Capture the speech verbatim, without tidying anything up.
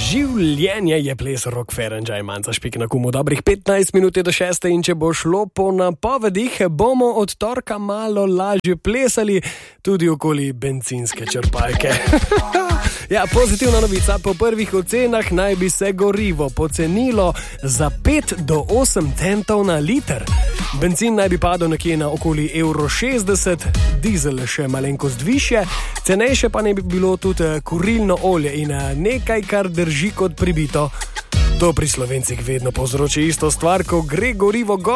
Življenje je ples Rok Ferenča in Manca Špik na Kumu. Dobrih petnajst minut je do šeste in če bo šlo po napovedih, bomo od torka malo lažje plesali tudi okoli bencinske črpalke. Ja, pozitivna novica, po prvih ocenah naj bi se gorivo pocenilo za pet do osem centov na liter. Benzin naj bi padel nekje na okoli evro šestdeset, dizel še malenkost više, cenejše pa naj bi bilo tudi kurilno olje in nekaj, kar drži kot pribito. To pri Slovencih vedno povzroči isto stvar, ko gre gorivo gor.